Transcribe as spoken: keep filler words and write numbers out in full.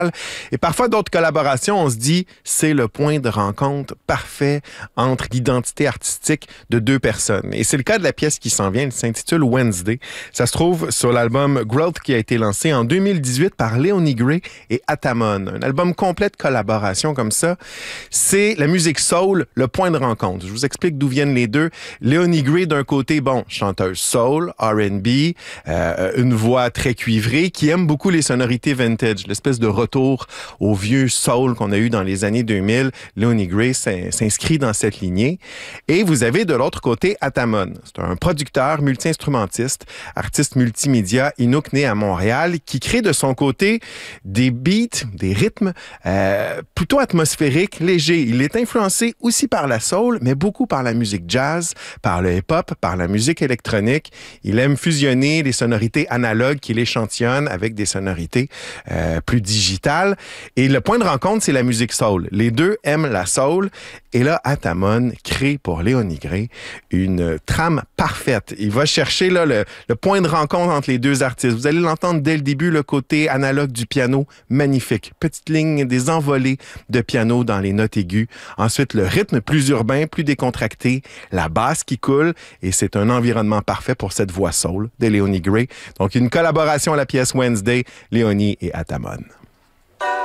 Et parfois, d'autres collaborations, on se dit, c'est le point de rencontre parfait entre l'identité artistique de deux personnes. Et c'est le cas de la pièce qui s'en vient, elle s'intitule Wednesday. Ça se trouve sur l'album Growth qui a été lancé en deux mille dix-huit par Leonie Gray et Atamon. Un album complet de collaboration comme ça. C'est la musique soul, le point de rencontre. Je vous explique d'où viennent les deux. Leonie Gray, d'un côté, bon, chanteuse soul, R and B, euh, une voix très cuivrée, qui aime beaucoup les sonorités vintage, l'espèce de retour au vieux soul qu'on a eu dans les années deux mille. Leonie Gray s'inscrit dans cette lignée. Et vous avez de l'autre côté Atamon. C'est un producteur, multi-instrumentiste, artiste multimédia, Inuk né à Montréal, qui crée de son côté des beats, des rythmes euh, plutôt atmosphériques, légers. Il est influencé aussi par la soul, mais beaucoup par la musique jazz, par le hip-hop, par la musique électronique. Il aime fusionner les sonorités analogues qu'il échantillonne avec des sonorités euh, plus digitales. Et le point de rencontre, c'est la musique soul. Les deux aiment la soul. Et là, Atamon crée pour Leonie Gray une trame parfaite. Il va chercher là, le, le point de rencontre entre les deux artistes. Vous allez l'entendre dès le début, le côté analogue du piano, magnifique. Petite ligne, des envolées de piano dans les notes aiguës. Ensuite, le rythme plus urbain, plus décontracté, la basse qui coule. Et c'est un environnement parfait pour cette voix soul de Leonie Gray. Donc, une collaboration à la pièce Wednesday, Leonie et Atamon.